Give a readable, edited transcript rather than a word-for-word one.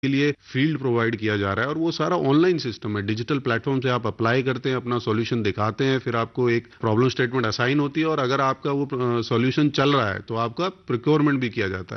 के लिए field provide किया जा रहा है और वो सारा ऑनलाइन सिस्टम है। डिजिटल प्लेटफॉर्म से आप अप्लाई करते हैं, अपना सॉल्यूशन दिखाते हैं, फिर आपको एक प्रॉब्लम स्टेटमेंट असाइन होती है और अगर आपका वो सॉल्यूशन चल रहा है तो आपका प्रोक्योरमेंट भी किया जाता है।